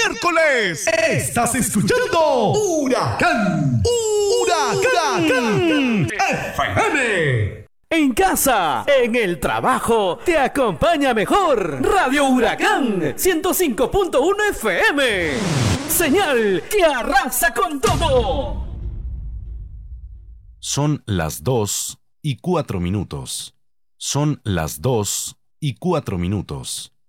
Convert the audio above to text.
miércoles. Estás escuchando Huracán FM. En casa, en el trabajo, te acompaña mejor Radio Huracán 105.1 FM. Señal que arrasa con todo. Son las 2:04. Son las 2:04.